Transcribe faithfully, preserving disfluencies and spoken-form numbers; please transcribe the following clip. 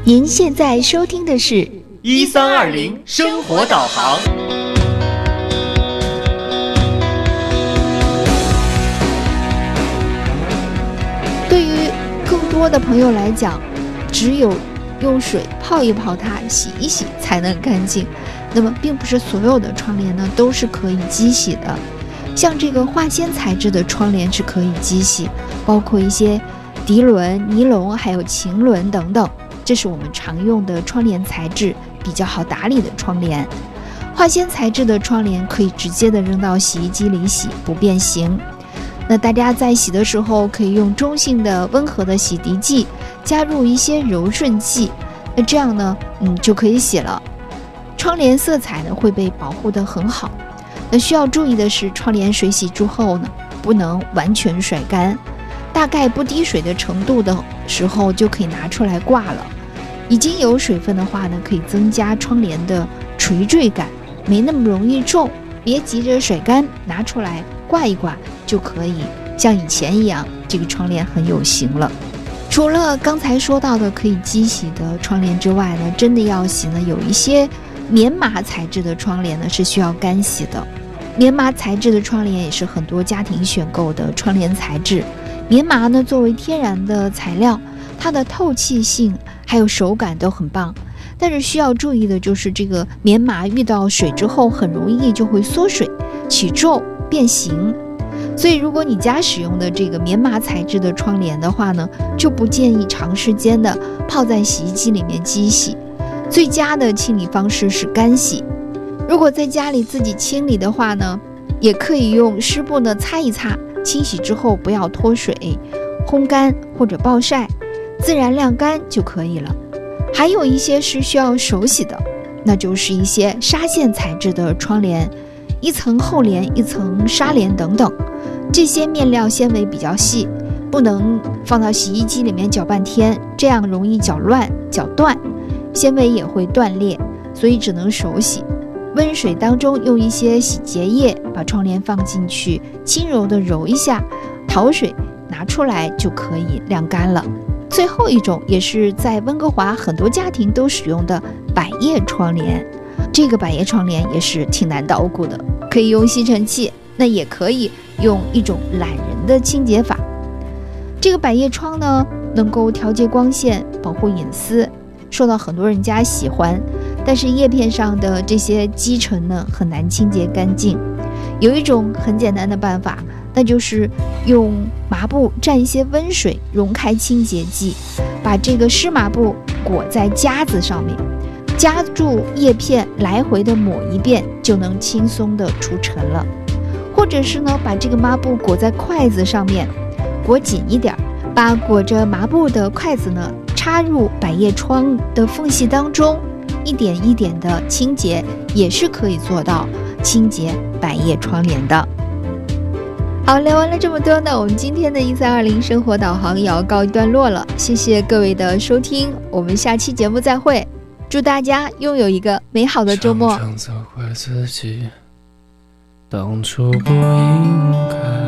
您现在收听的是一三二零生活导航。 对于更多的朋友来讲，只有用水泡一泡它，洗一洗才能干净。那么并不是所有的窗帘呢都是可以机洗的，像这个化纤材质的窗帘是可以机洗，包括一些涤纶、尼龙还有腈纶等等，这是我们常用的窗帘材质，比较好打理的窗帘。化纤材质的窗帘可以直接的扔到洗衣机里洗，不变形。那大家在洗的时候可以用中性的温和的洗涤剂，加入一些柔顺剂，那这样呢嗯就可以洗了。窗帘色彩呢会被保护得很好。那需要注意的是，窗帘水洗之后呢不能完全甩干，大概不滴水的程度的时候就可以拿出来挂了。已经有水分的话呢，可以增加窗帘的垂坠感，没那么容易皱。别急着甩干，拿出来挂一挂就可以像以前一样，这个窗帘很有型了。除了刚才说到的可以机洗的窗帘之外呢，真的要洗呢，有一些棉麻材质的窗帘呢是需要干洗的。棉麻材质的窗帘也是很多家庭选购的窗帘材质。棉麻呢作为天然的材料，它的透气性还有手感都很棒，但是需要注意的就是这个棉麻遇到水之后很容易就会缩水、起皱、变形。所以如果你家使用的这个棉麻材质的窗帘的话呢，就不建议长时间的泡在洗衣机里面机洗。最佳的清理方式是干洗。如果在家里自己清理的话呢，也可以用湿布呢擦一擦，清洗之后不要脱水，烘干或者暴晒，自然晾干就可以了。还有一些是需要手洗的，那就是一些纱线材质的窗帘，一层厚帘一层纱帘等等，这些面料纤维比较细，不能放到洗衣机里面搅半天，这样容易搅乱搅断，纤维也会断裂，所以只能手洗。温水当中用一些洗洁液把窗帘放进去，轻柔的揉一下，淘水拿出来就可以晾干了。最后一种也是在温哥华很多家庭都使用的百叶窗帘，这个百叶窗帘也是挺难捣鼓的，可以用吸尘器，那也可以用一种懒人的清洁法。这个百叶窗呢能够调节光线，保护隐私，受到很多人家喜欢，但是叶片上的这些积尘呢很难清洁干净。有一种很简单的办法，那就是用麻布蘸一些温水，溶开清洁剂，把这个湿麻布裹在夹子上面，夹住叶片，来回的抹一遍，就能轻松的除尘了。或者是呢，把这个抹布裹在筷子上面，裹紧一点，把裹着麻布的筷子呢插入百叶窗的缝隙当中，一点一点的清洁，也是可以做到清洁百叶窗帘的。好，聊完了这么多呢，我们今天的一三二零生活导航也要告一段落了。谢谢各位的收听，我们下期节目再会。祝大家拥有一个美好的周末。 常常责怪自己当初不应该